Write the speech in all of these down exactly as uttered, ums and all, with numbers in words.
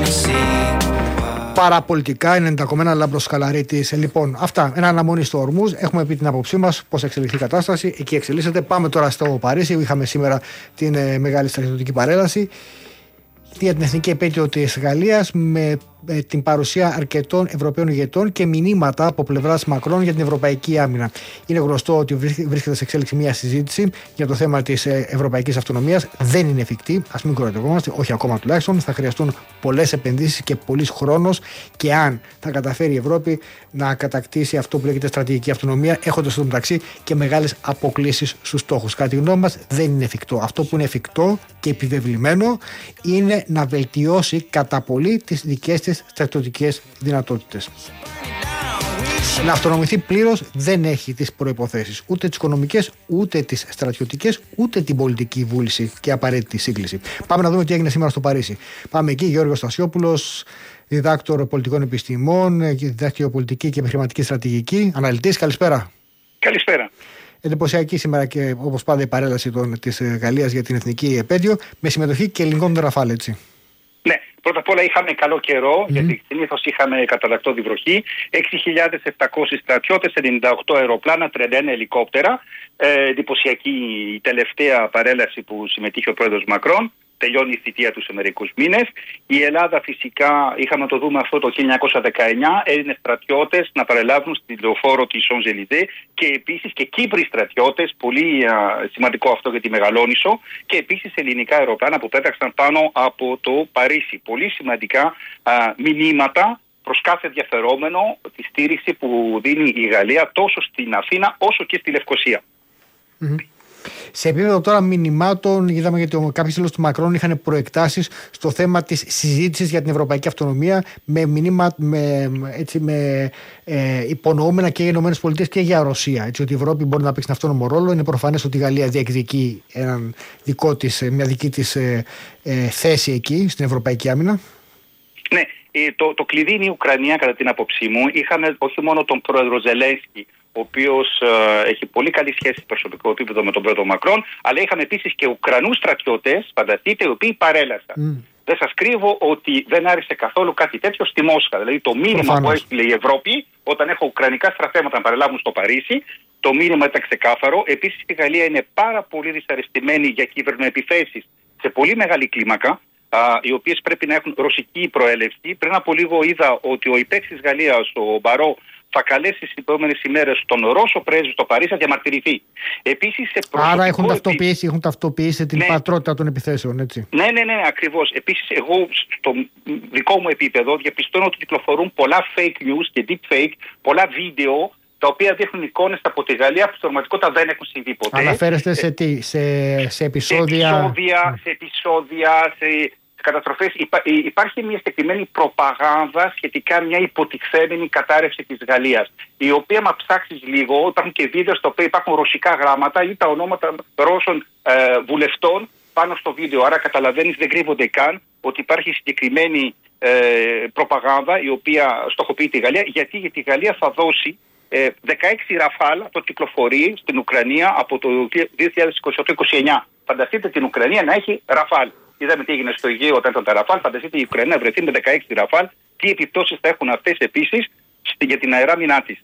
Παραπολιτικά είναι εντακομμένα λάμπρος Σκαλαρίτης. Λοιπόν, αυτά. Ένα αναμονή στο Ορμούζ. Έχουμε πει την άποψή μας πώς εξελιχθεί η κατάσταση. Εκεί εξελίσσεται. Πάμε τώρα στο Παρίσι. Είχαμε σήμερα την ε, μεγάλη στρατιωτική παρέλαση για την εθνική επέτειο της Γαλλίας, με ε, την παρουσία αρκετών Ευρωπαίων ηγετών και μηνύματα από πλευράς Μακρόν για την ευρωπαϊκή άμυνα. Είναι γνωστό ότι βρίσκεται σε εξέλιξη μια συζήτηση για το θέμα της ε, ευρωπαϊκής αυτονομίας. Δεν είναι εφικτή, ας μην κοροϊδευόμαστε, όχι ακόμα τουλάχιστον. Θα χρειαστούν πολλές επενδύσεις και πολύς χρόνος, και αν θα καταφέρει η Ευρώπη να κατακτήσει αυτό που λέγεται στρατηγική αυτονομία, έχοντας στο μεταξύ και μεγάλες αποκλίσεις στους στόχους. Κατά τη γνώμη μας, δεν είναι εφικτό. Αυτό που είναι εφικτό και επιβεβλημένο είναι να βελτιώσει κατά πολύ τις δικές της στρατιωτικές δυνατότητες. Να αυτονομηθεί πλήρως δεν έχει τις προϋποθέσεις, ούτε τις οικονομικές, ούτε τις στρατιωτικές, ούτε την πολιτική βούληση και απαραίτητη σύγκληση. Πάμε να δούμε τι έγινε σήμερα στο Παρίσι. Πάμε εκεί. Γιώργος Στασιόπουλος, διδάκτορ πολιτικών επιστημών, διδάκτορο πολιτική και επιχειρηματική στρατηγική, αναλυτής. Καλησπέρα. Καλησπέρα. Εντυπωσιακή σήμερα και όπως πάντα η παρέλαση της Γαλλίας για την εθνική επέτειο, με συμμετοχή και ελληνικών Ραφάλ, έτσι. Ναι, πρώτα απ' όλα είχαμε καλό καιρό, Mm. γιατί συνήθως είχαμε καταλλακτώδη βροχή. έξι χιλιάδες επτακόσιοι στρατιώτες, ενενήντα οκτώ αεροπλάνα, τριάντα ένα ελικόπτερα. Ε, εντυπωσιακή η τελευταία παρέλαση που συμμετείχε ο πρόεδρος Μακρόν. Τελειώνει η θητεία του σε μερικούς μήνες. Η Ελλάδα φυσικά, είχαμε να το δούμε αυτό το χίλια εννιακόσια δεκαεννιά, Έλληνες στρατιώτες να παρελάβουν στην λεωφόρο της Σονζελιζέ, και επίσης και Κύπροι στρατιώτες, πολύ α, σημαντικό αυτό για τη Μεγαλόνησο, και επίσης ελληνικά αεροπλάνα που πέταξαν πάνω από το Παρίσι. Πολύ σημαντικά α, μηνύματα προς κάθε ενδιαφερόμενο, τη στήριξη που δίνει η Γαλλία τόσο στην Αθήνα όσο και στη Λευκοσία. Mm-hmm. Σε επίπεδο τώρα μηνυμάτων, είδαμε γιατί κάποιοι σύλλογοι του Μακρόν είχαν προεκτάσεις στο θέμα της συζήτησης για την ευρωπαϊκή αυτονομία, με μηνύμα, με, έτσι, με ε, υπονοούμενα και οι ΗΠΑ και για Ρωσία. Έτσι, ότι η Ευρώπη μπορεί να παίξει ένα αυτόνομο ρόλο. Είναι προφανές ότι η Γαλλία διεκδικεί έναν δικό της, μια δική της ε, ε, θέση εκεί, στην ευρωπαϊκή άμυνα. Ναι, το, το κλειδί είναι η Ουκρανία, κατά την άποψή μου. Είχαμε όχι μόνο τον πρόεδρο Ζελένσκι, ο οποίος ε, έχει πολύ καλή σχέση σε προσωπικό επίπεδο με τον πρόεδρο Μακρόν, αλλά είχαμε επίσης και Ουκρανούς στρατιώτες, φανταστείτε, οι οποίοι παρέλασαν. Mm. Δεν σας κρύβω ότι δεν άρεσε καθόλου κάτι τέτοιο στη Μόσχα. Δηλαδή το μήνυμα Προφανώς. που έστειλε η Ευρώπη, όταν έχω ουκρανικά στρατεύματα να παρελάβουν στο Παρίσι, το μήνυμα ήταν ξεκάθαρο. Επίσης η Γαλλία είναι πάρα πολύ δυσαρεστημένη για κυβερνοεπιθέσεις σε πολύ μεγάλη κλίμακα, α, οι οποίες πρέπει να έχουν ρωσική προέλευση. Πριν από λίγο είδα ότι ο υπέξης της Γαλλίας, ο Μπαρό, θα καλέσει στις επόμενες ημέρες τον Ρώσο πρέσβη στο Παρίσι να διαμαρτυρηθεί. Επίσης, σε Άρα έχουν ταυτοποιήσει, επί... έχουν ταυτοποιήσει την ναι. πατρότητα των επιθέσεων, έτσι. Ναι, ναι, ναι, ακριβώς. Επίσης, εγώ στο δικό μου επίπεδο διαπιστώνω ότι κυκλοφορούν πολλά fake news και deep fake, πολλά βίντεο, τα οποία δείχνουν εικόνες από τη Γαλλία που στην πραγματικότητα δεν έχουν συμβεί ποτέ. Αναφέρεστε σε τι, σε, σε επεισόδια... Σε επεισόδια, σε, επεισόδια, σε καταστροφές. Υπά, υπάρχει μια συγκεκριμένη προπαγάνδα σχετικά μια υποτιθέμενη κατάρρευση της Γαλλίας, η οποία, μα ψάξεις λίγο, υπάρχουν και βίντεο στα οποία υπάρχουν ρωσικά γράμματα ή τα ονόματα Ρώσων ε, βουλευτών πάνω στο βίντεο. Άρα καταλαβαίνεις, δεν κρύβονται καν ότι υπάρχει συγκεκριμένη ε, προπαγάνδα η οποία στοχοποιεί τη Γαλλία. Γιατί, γιατί η Γαλλία θα δώσει ε, δεκαέξι Ραφάλ από κυκλοφορεί στην Ουκρανία από το δύο χιλιάδες είκοσι οκτώ είκοσι εννιά. Φανταστείτε την Ουκρανία να έχει Ραφάλ. Είδαμε τι έγινε στο Αιγαίο όταν ήταν τα Ραφάλ. Φανταστείτε η Ουκρανία να βρεθεί με δεκαέξι Ραφάλ. Τι επιπτώσεις θα έχουν αυτές επίσης για την αεράμινά της.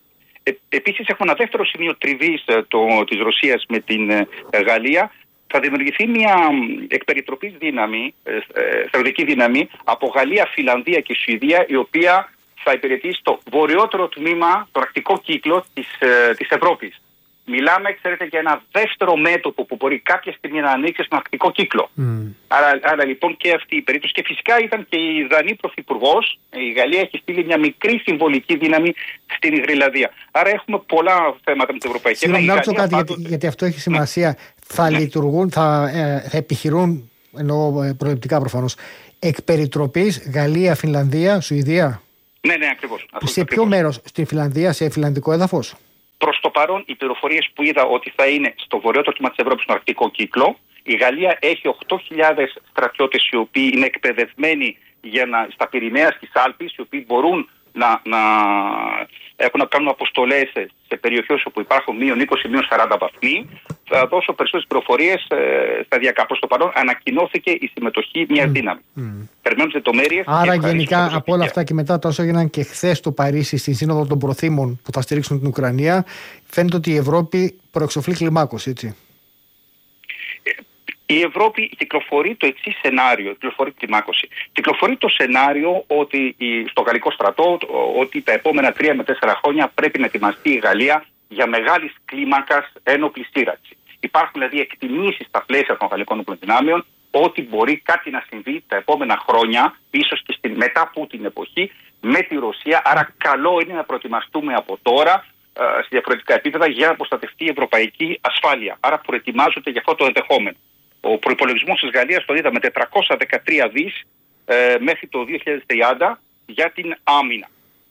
Ε, επίσης, έχουμε ένα δεύτερο σημείο τριβής της Ρωσίας με την ε, Γαλλία. Θα δημιουργηθεί μια εκπεριτροπής δύναμη, ε, ε, στρατιωτική δύναμη από Γαλλία, Φινλανδία και Σουηδία, η οποία θα υπηρετήσει το βορειότερο τμήμα, το αρκτικό κύκλο της, ε, της Ευρώπης. Μιλάμε, ξέρετε, για ένα δεύτερο μέτωπο που μπορεί κάποια στιγμή να ανοίξει στον αρκτικό κύκλο. Mm. Άρα, άρα λοιπόν και αυτή η περίπτωση. Και φυσικά ήταν και η Δανή πρωθυπουργός. Η Γαλλία έχει στείλει μια μικρή συμβολική δύναμη στην Γρυλανδία. Άρα έχουμε πολλά θέματα με την Ευρωπαϊκή Ένωση. Συγγνώμη, να ρωτήσω κάτι, πάντοτε... γιατί, γιατί αυτό έχει σημασία. Mm. Θα λειτουργούν, θα, ε, θα επιχειρούν, εννοώ ε, προληπτικά προφανώς, εκ περιτροπής Γαλλία, Φινλανδία, Σουηδία. Ναι, ναι, ακριβώς. Σε ποιο μέρος, στην Φινλανδία, σε φιλανδικό έδαφος? Προς το παρόν, οι πληροφορίες που είδα ότι θα είναι στο βορειότερο τμήμα της Ευρώπης, στον αρκτικό κύκλο. Η Γαλλία έχει οκτώ χιλιάδες στρατιώτες οι οποίοι είναι εκπαιδευμένοι για να, στα Πυρηναία, στις Άλπεις, οι οποίοι μπορούν να, να έχουν να κάνουν αποστολές σε περιοχές όπου υπάρχουν μείον είκοσι, μείον σαράντα βαθμοί. Θα δώσω περισσότερες πληροφορίες ε, σταδιακά. Προς το παρόν ανακοινώθηκε η συμμετοχή μιας mm. δύναμης. Mm. Περιμένουμε λεπτομέρειες. Άρα, γενικά από όλα αυτά και μετά, τα όσα έγιναν και χθες στο Παρίσι, στην Σύνοδο των Προθήμων που θα στηρίξουν την Ουκρανία, φαίνεται ότι η Ευρώπη προεξοφλεί κλιμάκωση, έτσι. Η Ευρώπη κυκλοφορεί το εξής σενάριο, κυκλοφορεί κλιμάκωση. Κυκλοφορεί το σενάριο ότι στο γαλλικό στρατό, ότι τα επόμενα τρία με τέσσερα χρόνια πρέπει να ετοιμαστεί η Γαλλία για μεγάλης κλίμακας ένοπλη σύραξη. Υπάρχουν δηλαδή εκτιμήσεις στα πλαίσια των γαλλικών όπλων δυνάμεων ότι μπορεί κάτι να συμβεί τα επόμενα χρόνια, ίσως και στη μετά Πούτιν εποχή, με τη Ρωσία. Άρα καλό είναι να προετοιμαστούμε από τώρα σε διαφορετικά επίπεδα για να προστατευτεί η ευρωπαϊκή ασφάλεια. Άρα προετοιμάζονται για αυτό το ενδεχόμενο. Ο προϋπολογισμός της Γαλλίας τον είδαμε τετρακόσια δεκατρία δις ε, μέχρι το δύο χιλιάδες τριάντα για την άμυνα.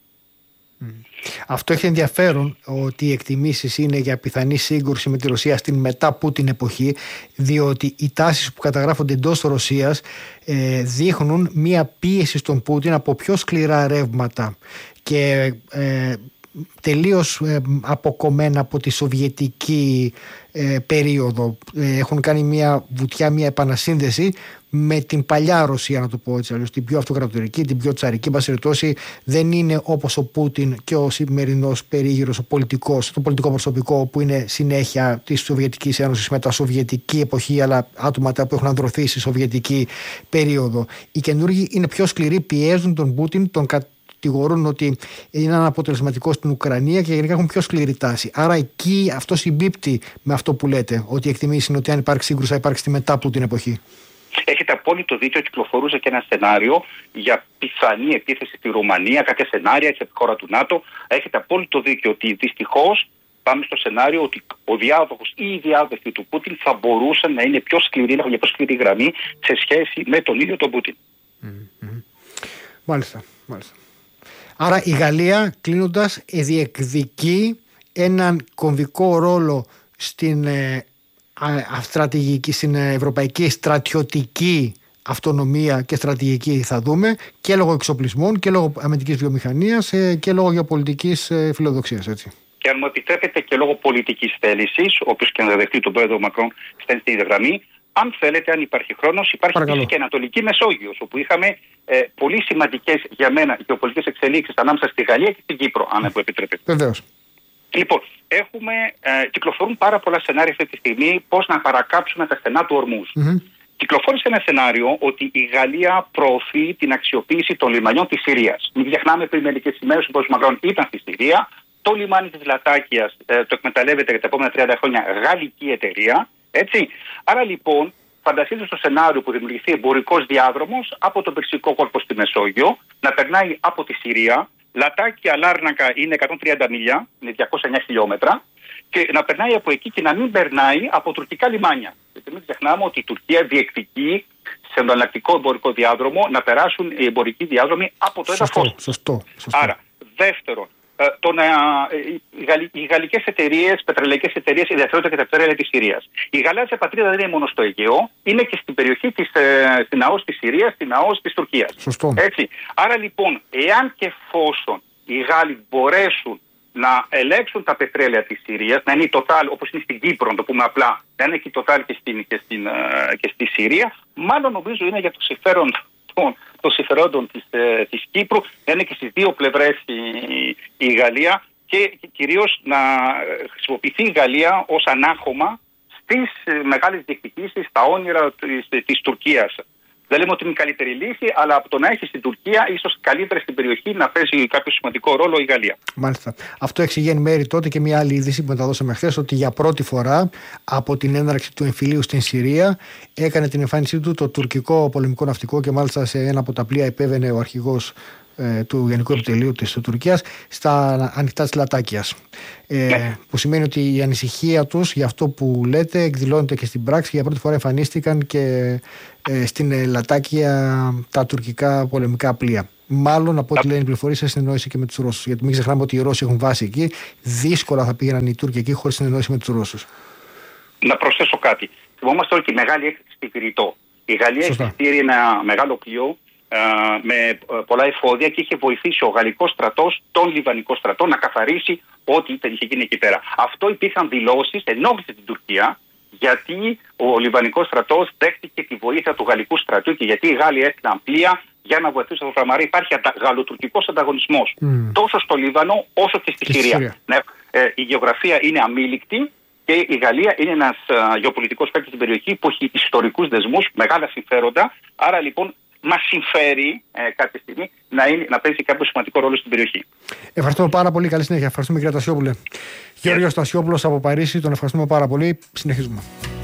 Mm. Αυτό έχει ενδιαφέρον ότι οι εκτιμήσεις είναι για πιθανή σύγκρουση με τη Ρωσία στην μετά Πούτιν εποχή, διότι οι τάσεις που καταγράφονται εντός Ρωσίας ε, δείχνουν μία πίεση στον Πούτιν από πιο σκληρά ρεύματα και ε, τελείως ε, αποκομμένα από τη σοβιετική ε, περίοδο. Ε, έχουν κάνει μια βουτιά, μια επανασύνδεση με την παλιά Ρωσία, να το πω έτσι, αλλιώς την πιο αυτοκρατορική, την πιο τσαρική. Μπασιρτώσει, δεν είναι όπως ο Πούτιν και ο σημερινός περίγυρος, ο πολιτικός, το πολιτικό προσωπικό που είναι συνέχεια της Σοβιετικής Ένωσης με τα σοβιετική εποχή, αλλά άτομα που έχουν ανδρωθεί στη σοβιετική περίοδο. Οι καινούργοι είναι πιο σκληροί, πιέζουν τον Πούτιν, τον κατηγορούν ότι είναι αναποτελεσματικό στην Ουκρανία και γενικά έχουν πιο σκληρή τάση. Άρα εκεί αυτό συμπίπτει με αυτό που λέτε, ότι η εκτιμήση είναι ότι αν υπάρξει σύγκρουση θα υπάρξει τη μετά Πούτιν εποχή. Έχετε απόλυτο δίκιο, κυκλοφορούσε και ένα σενάριο για πιθανή επίθεση στη Ρουμανία, κάποια σενάρια σε χώρα του ΝΑΤΟ. Έχετε απόλυτο δίκιο ότι δυστυχώς πάμε στο σενάριο ότι ο διάδοχος ή οι διάδοχοι του Πούτιν θα μπορούσαν να είναι πιο σκληροί, να έχουν μια πιο σκληρή γραμμή σε σχέση με τον ίδιο τον Πούτιν. Mm-hmm. Μάλιστα, μάλιστα. Άρα η Γαλλία, κλείνοντας, διεκδικεί έναν κομβικό ρόλο στην ε, στρατηγική, στην ευρωπαϊκή στρατιωτική αυτονομία και στρατηγική, θα δούμε, και λόγω εξοπλισμών και λόγω αμυντικής βιομηχανίας και λόγω γεωπολιτικής φιλοδοξίας, έτσι. Και αν μου επιτρέπετε και λόγω πολιτικής θέλησης, όπως και να δεχτεί τον πρόεδρο Μακρόν στη γραμμή, αν θέλετε, αν υπάρχει χρόνος, υπάρχει επίσης και Ανατολική Μεσόγειος, όπου είχαμε ε, πολύ σημαντικές για μένα γεωπολιτικές εξελίξεις ανάμεσα στη Γαλλία και στην Κύπρο, αν μου επιτρέπετε. Βεβαίως. Λοιπόν, έχουμε, ε, κυκλοφορούν πάρα πολλά σενάρια αυτή τη στιγμή πώς να παρακάψουμε τα στενά του Ορμούζ. Mm-hmm. Κυκλοφόρησε ένα σενάριο ότι η Γαλλία προωθεί την αξιοποίηση των λιμανιών της Συρίας. Μην ξεχνάμε, πριν μερικές ημέρες ο πρόεδρος Μακρόν ήταν στη Συρία. Το λιμάνι της Λατάκιας ε, το εκμεταλλεύεται για τα επόμενα τριάντα χρόνια γαλλική εταιρεία. Έτσι. Άρα λοιπόν, φανταστείτε στο σενάριο που δημιουργηθεί εμπορικός διάδρομος από τον Περσικό κόλπο στη Μεσόγειο, να περνάει από τη Συρία. Λατάκια, Λάρνακα είναι εκατόν τριάντα μίλια, είναι διακόσια εννέα χιλιόμετρα, και να περνάει από εκεί και να μην περνάει από τουρκικά λιμάνια. Γιατί μην ξεχνάμε ότι η Τουρκία διεκδικεί σε εναλλακτικό εμπορικό διάδρομο να περάσουν οι εμπορικοί διάδρομοι από το έδαφος. Σωστό, σωστό. Άρα, δεύτερον, το να, οι, γαλλ, οι γαλλικές εταιρείες, πετρελαϊκές εταιρείες ενδιαφέρονται για τα πετρέλαια της Συρίας. Η γαλάζια πατρίδα δεν είναι μόνο στο Αιγαίο, είναι και στην περιοχή της, στην ΑΟΣ της Συρίας, στην ΑΟΣ της Τουρκίας. Σωστό. Έτσι. Άρα λοιπόν, εάν και εφόσον οι Γάλλοι μπορέσουν να ελέγξουν τα πετρέλαια της Συρίας, να είναι η Total, όπως είναι στην Κύπρο, να το πούμε απλά, να είναι και η Total και, στην, και, στην, και στη Συρία, μάλλον νομίζω είναι για το συμφέρον των συμφερόντων της, της Κύπρου, να είναι και στις δύο πλευρές η, η Γαλλία και κυρίως να χρησιμοποιηθεί η Γαλλία ως ανάχωμα στις μεγάλες διεκδικήσεις, στα όνειρα της, της Τουρκίας. Δεν λέμε ότι είναι η καλύτερη λύση, αλλά από το να έχει στην Τουρκία, ίσως καλύτερα στην περιοχή, να παίζει κάποιο σημαντικό ρόλο η Γαλλία. Μάλιστα. Αυτό εξηγεί εν μέρη τότε και μια άλλη είδηση που μεταδώσαμε χθες, ότι για πρώτη φορά από την έναρξη του εμφυλίου στην Συρία έκανε την εμφάνισή του το τουρκικό πολεμικό ναυτικό, και μάλιστα σε ένα από τα πλοία επέβαινε ο αρχηγός ε, του Γενικού Επιτελείου της Τουρκίας στα ανοιχτά της Λατάκιας. Ε, ναι. Που σημαίνει ότι η ανησυχία τους για αυτό που λέτε εκδηλώνεται και στην πράξη. Για πρώτη φορά εμφανίστηκαν και ε, στην Λατάκια τα τουρκικά πολεμικά πλοία. Μάλλον από ό,τι λένε οι πληροφορίες, σε συνεννόηση και με τους Ρώσους. Γιατί μην ξεχνάμε ότι οι Ρώσοι έχουν βάση εκεί. Δύσκολα θα πήγαιναν οι Τούρκοι εκεί χωρίς συνεννόηση με τους Ρώσους. Να προσθέσω κάτι. Θυμόμαστε όλοι τη μεγάλη έκθεση στη Βηρητό. Η Γαλλία έχει στείλει ένα μεγάλο πλοίο με πολλά εφόδια και είχε βοηθήσει ο γαλλικός στρατός, τον λιβανικό στρατό, να καθαρίσει ό,τι είχε γίνει εκεί πέρα. Αυτό υπήρχαν δηλώσεις, ενόχλησε την Τουρκία, γιατί ο λιβανικός στρατός δέχτηκε τη βοήθεια του γαλλικού στρατού και γιατί οι Γάλλοι έστειλαν πλοία για να βοηθήσουν το φραμαρί. Υπάρχει αντα... γαλλοτουρκικός ανταγωνισμός mm. τόσο στο Λίβανο όσο και στη και Συρία. Συρία. Ναι, ε, η γεωγραφία είναι αμήλικτη και η Γαλλία είναι ένας ε, γεωπολιτικός παίκτης στην περιοχή που έχει ιστορικούς δεσμούς, μεγάλα συμφέροντα. Άρα λοιπόν μας συμφέρει ε, κάποια στιγμή να, είναι, να παίζει κάποιο σημαντικό ρόλο στην περιοχή. Ευχαριστούμε πάρα πολύ. Καλή συνέχεια. Ευχαριστούμε κύριε Τασιόπουλε. Yeah. Γιώργος Τασιόπουλος από Παρίσι. Τον ευχαριστούμε πάρα πολύ. Συνεχίζουμε.